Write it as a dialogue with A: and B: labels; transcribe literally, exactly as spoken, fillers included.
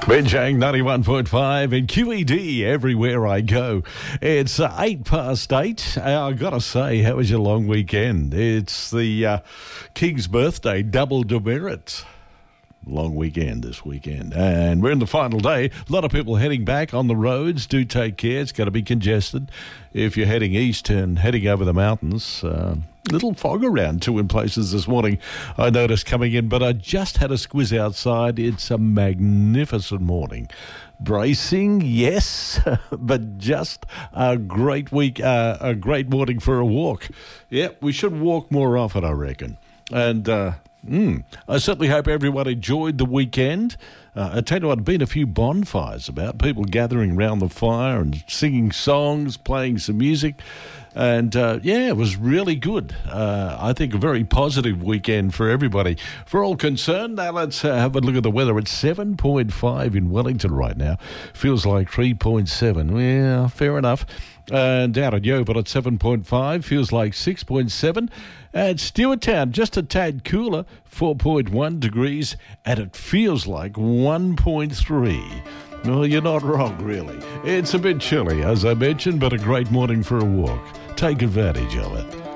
A: Benchang ninety-one point five and Q E D everywhere I go. It's uh, eight past eight. Uh, I've got to say, how was your long weekend? It's the uh, King's birthday, double demerit. Long weekend this weekend. And we're in the final day. A lot of people heading back on the roads. Do take care. It's going to be congested. If you're heading east and heading over the mountains, uh, little fog around too in places this morning, I noticed coming in. But I just had a squiz outside. It's a magnificent morning. Bracing, yes, but just a great week, uh, a great morning for a walk. Yeah, we should walk more often, I reckon. And uh, mm, I certainly hope everyone enjoyed the weekend. Uh, I tell you what, there've been a few bonfires about, people gathering around the fire and singing songs, playing some music. And, uh, yeah, it was really good. Uh, I think a very positive weekend for everybody. For all concerned, now let's uh, have a look at the weather. It's seven point five in Wellington right now. Feels like three point seven. Yeah, fair enough. And down at Yeovil at seven point five, feels like six point seven. At Stewarttown, just a tad cooler, four point one degrees, and it feels like one point three. Well, you're not wrong, really. It's a bit chilly, as I mentioned, but a great morning for a walk. Take advantage of it.